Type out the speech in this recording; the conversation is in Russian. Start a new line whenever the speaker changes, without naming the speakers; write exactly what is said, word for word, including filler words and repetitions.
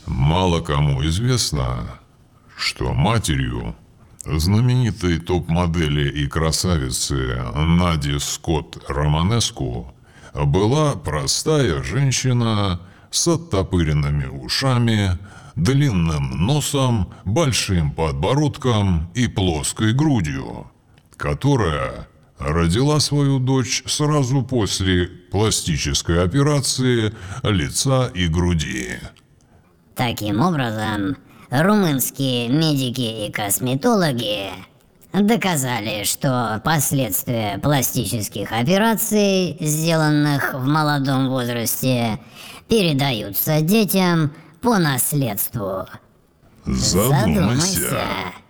Мало кому известно, что матерью знаменитой топ-модели и красавицы Нади Скотт Романеску была простая женщина с оттопыренными ушами, длинным носом, большим подбородком и плоской грудью, которая родила свою дочь сразу после пластической операции лица и груди.
Таким образом, румынские медики и косметологи доказали, что последствия пластических операций, сделанных в молодом возрасте, передаются детям по наследству.
Задумайся.
Задумайся.